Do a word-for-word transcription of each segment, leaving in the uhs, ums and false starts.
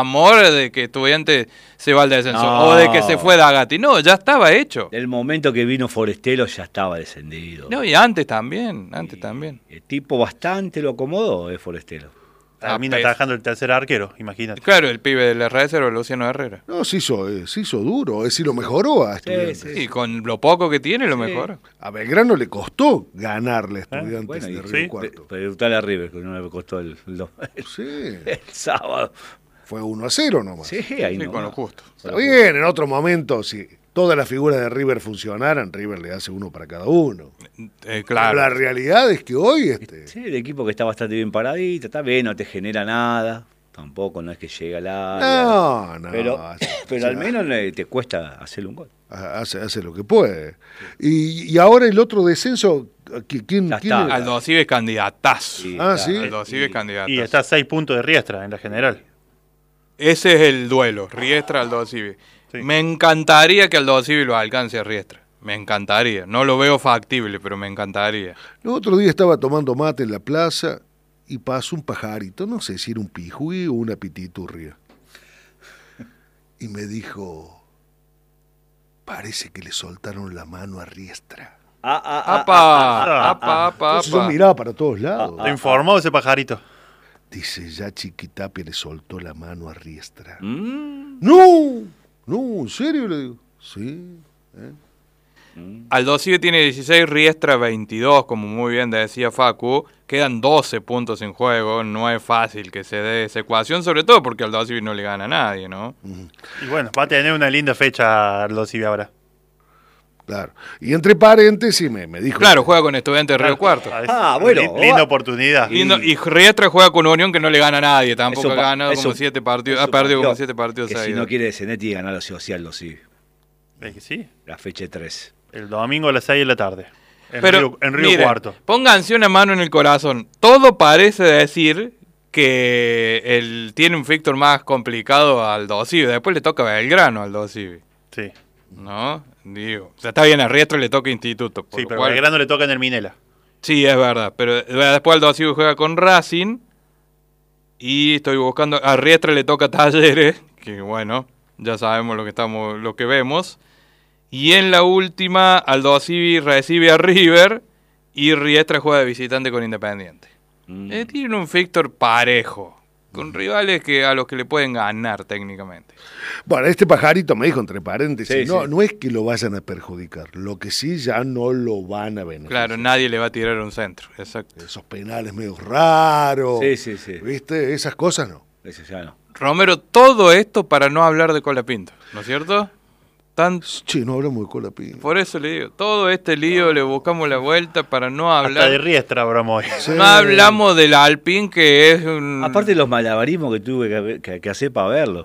amor de que Estudiantes se va al descenso No. o de que se fue D'Agati. No, ya estaba hecho. El momento que vino Forestelo ya estaba descendido. No, y antes también, antes también. El tipo bastante lo acomodó, eh, Forestelo. Termina Ah, pes- trabajando el tercer arquero, imagínate. Claro, el pibe de la reserva, Luciano Herrera. No, se hizo, eh, se hizo duro, es decir, lo mejoró a Estudiantes. sí. Y con lo poco que tiene, lo Sí. mejor. A Belgrano le costó ganarle a Estudiantes Bueno, y- de Río sí, Cuarto. Preguntarle a River, que no le costó el, el, Sí, el sábado. fue uno a cero nomás. Sí, ahí Sí, no. con lo justo. Está bien, en otro momento, si todas las figuras de River funcionaran, River le hace uno para cada uno. Eh, La claro. realidad es que hoy este, Sí, el equipo que está bastante bien paradito, está bien, no te genera nada. Tampoco no es que llega al área. no, no, Pero, hace- pero al menos le- te cuesta hacerle un gol. hace, hace lo que puede. Y, y ahora el otro descenso, ¿qui- ¿quién, Ya quién está. era? Aldo Civi es candidatazo. Sí, Ah, está. sí. Aldo Civi es candidatazo. Y está a seis puntos de Riestra en la general. Ese es el duelo, Riestra Aldo Civi. Sí. Me encantaría que Aldo Civi lo alcance a Riestra. Me encantaría. No lo veo factible, pero me encantaría. El otro día estaba tomando mate en la plaza y pasó un pajarito, no sé si era un pijuí o una pititurria. Y me dijo, parece que le soltaron la mano a Riestra. Ah, ah, ah, ¡Apa! ah, ah, ¡Apa, ah. apa, Entonces yo apa! miraba para todos lados. ¿Te informó ese pajarito? Dice, ya Chiquitapia le soltó la mano a Riestra. Mm, No, no, ¿en serio? Le digo, sí. ¿eh? Aldo Civi tiene dieciséis, Riestra veintidós, como muy bien decía Facu. Quedan doce puntos en juego. No es fácil que se dé esa ecuación, sobre todo porque Aldo Civi no le gana a nadie, ¿no? Y bueno, va a tener una linda fecha los Civi ahora. Claro. Y entre paréntesis me, me dijo... Claro, juega con Estudiantes de Río Cuarto. Ah, bueno, Lin- Linda va- oportunidad. Y, no- y Riestra juega con Unión, que no le gana a nadie. Tampoco Eso ha pa- ganado eso- como siete partidos. Ha eso perdido como partió, siete partidos que si seguidos. no quiere descender, tiene que ganar sí o sí, sí. Es que sí. La fecha tres. El domingo a las seis de la tarde. En Pero, Río, en Río miren, Cuarto. pónganse una mano en el corazón. Todo parece decir que él tiene un fixture más complicado al Aldo Civi. Después le toca Belgrano al Aldo Civi, Sí, ¿no? Digo, o sea, está bien, a Riestra le toca Instituto. Por sí lo pero cual- Belgrano le toca en el Minela. Sí, es verdad. Pero después Aldo Civi juega con Racing. Y estoy buscando. A Riestra le toca Talleres. Que bueno, ya sabemos lo que estamos, lo que vemos. Y en la última, Aldo Civi recibe a River. Y Riestra juega de visitante con Independiente. Mm. Eh, tiene un fixture parejo. Con rivales que a los que le pueden ganar técnicamente. Bueno, este pajarito me dijo entre paréntesis, Sí, no, sí. no es que lo vayan a perjudicar, lo que sí ya no lo van a beneficiar. Claro, nadie le va a tirar un centro. Exacto. Esos penales medio raros, Sí, sí, sí. ¿viste? Esas cosas no. Ese ya no. Romero, todo esto para no hablar de Colapinto, ¿no es cierto? Tan, Che, no hablamos de Colapinto. por eso le digo, todo este lío le buscamos la vuelta para no Hasta de hablar. Riestra hablamos hoy. Sí. No hablamos del Alpine, que es un... Aparte de los malabarismos que tuve que, que- que hacer para verlo.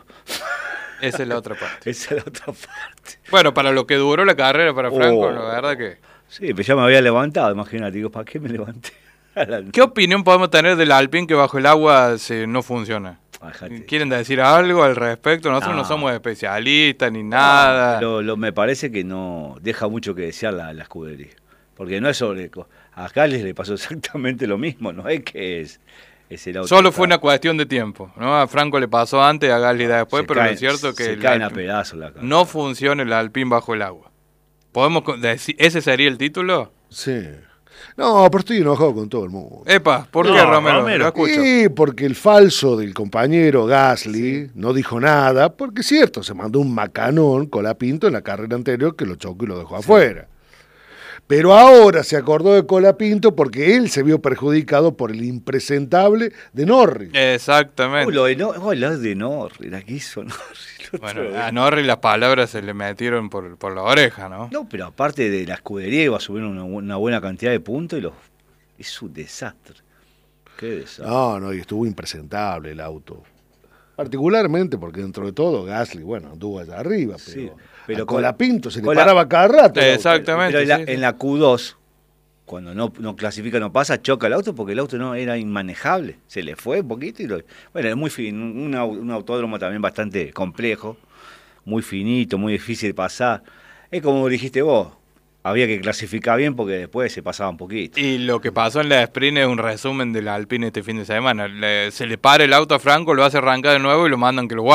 Esa es la otra parte. Esa es la otra parte. Bueno, para lo que duró la carrera para Franco, Oh. la verdad que... Sí, pero ya me había levantado, imagínate. Digo, ¿para qué me levanté? ¿Qué opinión podemos tener del Alpine que bajo el agua se, no funciona? Bájate. ¿Quieren decir algo al respecto? Nosotros no, No. somos especialistas ni nada. Lo, lo- me parece que no deja mucho que desear la, la escudería. Porque no es sobre... A Gales le pasó exactamente lo mismo, no es que es, es el auto. Solo está- fue una cuestión de tiempo, ¿no? A Franco le pasó antes, a Gasly después, se pero lo caen- cierto es que se el caen a Alpine- pedazos la cara. no funciona el Alpine bajo el agua. ¿Podemos co- decir, ese sería el título? Sí. No, pero estoy enojado con todo el mundo. Epa, ¿por No, qué, Romero? Romero. Lo escucho. Sí, porque el falso del compañero Gasly no dijo nada, porque es cierto, se mandó un macanón Colapinto en la carrera anterior que lo chocó y lo dejó afuera. Pero ahora se acordó de Colapinto porque él se vio perjudicado por el impresentable de Norris. Exactamente. Uy, lo de, no, oh, lo de Norris, la que hizo Norris. el otro Bueno, día. a Norris las palabras se le metieron por, por la oreja, ¿no? No, pero aparte de la escudería iba a subir una, bu- una buena cantidad de puntos y los... Es un desastre. Qué desastre. No, no, y estuvo impresentable el auto. Particularmente porque dentro de todo Gasly, bueno, anduvo allá arriba, pero, Sí, pero a con- Colapinto se le con la- paraba cada rato. el auto. Exactamente. Pero en la, sí, sí. en la Q dos, cuando no, no clasifica, no pasa, choca el auto porque el auto no era inmanejable. Se le fue un poquito y lo... Bueno, es muy fin, un, au- un autódromo también bastante complejo, muy finito, muy difícil de pasar. Es como dijiste vos, había que clasificar bien porque después se pasaba un poquito. Y lo que pasó en la sprint es un resumen de la Alpine este fin de semana. Le- se le para el auto a Franco, lo hace arrancar de nuevo y lo mandan que lo